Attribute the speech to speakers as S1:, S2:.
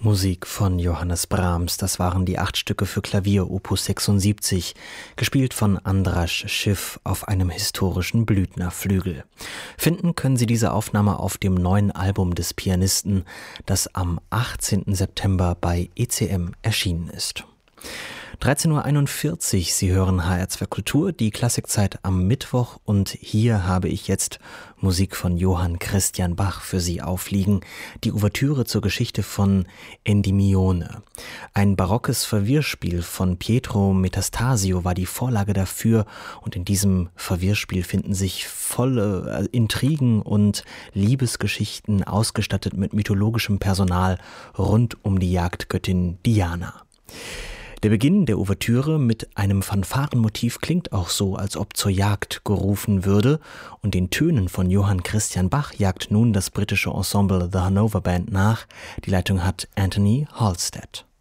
S1: Musik von Johannes Brahms, das waren die 8 Stücke für Klavier Opus 76, gespielt von Andras Schiff auf einem historischen Blüthner-Flügel. Finden können Sie diese Aufnahme auf dem neuen Album des Pianisten, das am 18. September bei ECM erschienen ist. 13.41 Uhr, Sie hören HR2 Kultur, die Klassikzeit am Mittwoch, und hier habe ich jetzt Musik von Johann Christian Bach für Sie aufliegen, die Ouvertüre zur Geschichte von Endymione. Ein barockes Verwirrspiel von Pietro Metastasio war die Vorlage dafür, und in diesem Verwirrspiel finden sich volle Intrigen und Liebesgeschichten, ausgestattet mit mythologischem Personal rund um die Jagdgöttin Diana. Der Beginn der Ouvertüre mit einem Fanfarenmotiv klingt auch so, als ob zur Jagd gerufen würde, und den Tönen von Johann Christian Bach jagt nun das britische Ensemble The Hanover Band nach. Die Leitung hat Anthony Halstead.